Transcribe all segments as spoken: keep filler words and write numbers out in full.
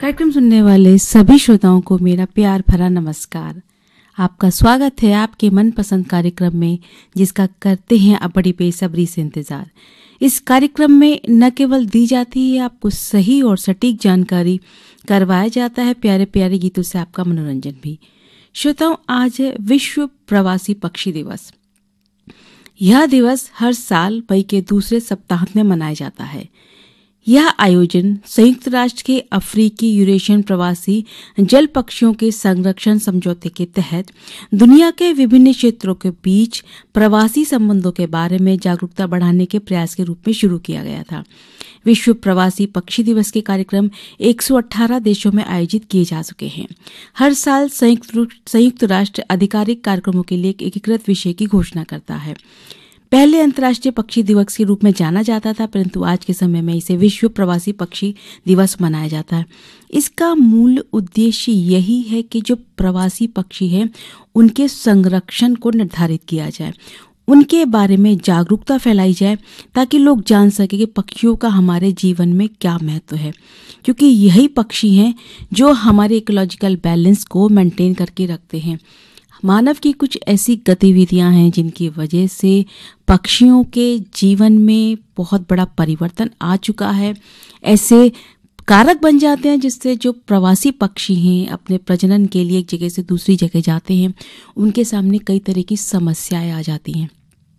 कार्यक्रम सुनने वाले सभी श्रोताओं को मेरा प्यार भरा नमस्कार। आपका स्वागत है आपके मनपसंद कार्यक्रम में, जिसका करते हैं आप बड़ी बेसब्री से इंतजार। इस कार्यक्रम में न केवल दी जाती है आपको सही और सटीक जानकारी, करवाया जाता है प्यारे प्यारे गीतों से आपका मनोरंजन भी। श्रोताओं, आज है विश्व प्रवासी पक्षी दिवस। यह दिवस हर साल मई के दूसरे सप्ताह में मनाया जाता है। यह आयोजन संयुक्त राष्ट्र के अफ्रीकी यूरेशियन प्रवासी जल पक्षियों के संरक्षण समझौते के तहत दुनिया के विभिन्न क्षेत्रों के बीच प्रवासी संबंधों के बारे में जागरूकता बढ़ाने के प्रयास के रूप में शुरू किया गया था। विश्व प्रवासी पक्षी दिवस के कार्यक्रम एक सौ अठारह देशों में आयोजित किए जा चुके हैं। हर साल संयुक्त संयुक्त राष्ट्र आधिकारिक कार्यक्रमों के लिए एक एकीकृत विषय की घोषणा करता है। पहले अंतर्राष्ट्रीय पक्षी दिवस के रूप में जाना जाता था, परंतु आज के समय में इसे विश्व प्रवासी पक्षी दिवस मनाया जाता है। इसका मूल उद्देश्य यही है कि जो प्रवासी पक्षी हैं उनके संरक्षण को निर्धारित किया जाए, उनके बारे में जागरूकता फैलाई जाए, ताकि लोग जान सके कि पक्षियों का हमारे जीवन में क्या महत्व है, क्योंकि यही पक्षी हैं जो हमारे इकोलॉजिकल बैलेंस को मेंटेन करके रखते हैं। मानव की कुछ ऐसी गतिविधियां हैं जिनकी वजह से पक्षियों के जीवन में बहुत बड़ा परिवर्तन आ चुका है। ऐसे कारक बन जाते हैं जिससे जो प्रवासी पक्षी हैं अपने प्रजनन के लिए एक जगह से दूसरी जगह जाते हैं, उनके सामने कई तरह की समस्याएं आ जाती हैं।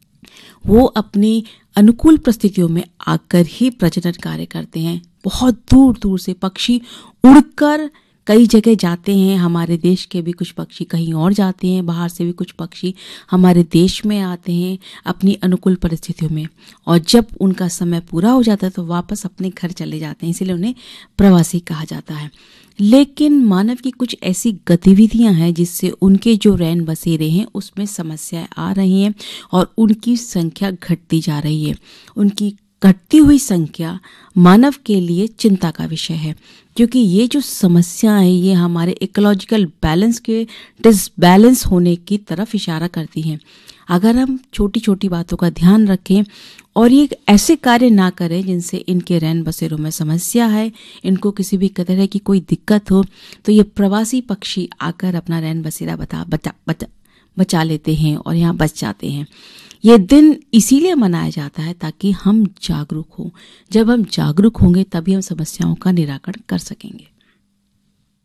वो अपनी अनुकूल परिस्थितियों में आकर ही प्रजनन कार्य करते हैं। बहुत दूर दूर से पक्षी उड़कर कई जगह जाते हैं। हमारे देश के भी कुछ पक्षी कहीं और जाते हैं, बाहर से भी कुछ पक्षी हमारे देश में आते हैं अपनी अनुकूल परिस्थितियों में, और जब उनका समय पूरा हो जाता है तो वापस अपने घर चले जाते हैं, इसलिए उन्हें प्रवासी कहा जाता है। लेकिन मानव की कुछ ऐसी गतिविधियां हैं जिससे उनके जो रैन बसेरे हैं उसमें समस्याएं आ रही हैं और उनकी संख्या घटती जा रही है। उनकी घटती हुई संख्या मानव के लिए चिंता का विषय है, क्योंकि ये जो समस्या है ये हमारे इकोलॉजिकल बैलेंस के डिसबैलेंस होने की तरफ इशारा करती हैं। अगर हम छोटी छोटी बातों का ध्यान रखें और ये ऐसे कार्य ना करें जिनसे इनके रैन बसेरों में समस्या है, इनको किसी भी तरह की कोई दिक्कत हो, तो ये प्रवासी पक्षी आकर अपना रैन बसेरा बता बचा बचा बचा लेते हैं और यहाँ बच जाते हैं। ये दिन इसीलिए मनाया जाता है ताकि हम जागरूक हों। जब हम जागरूक होंगे तभी हम समस्याओं का निराकरण कर सकेंगे।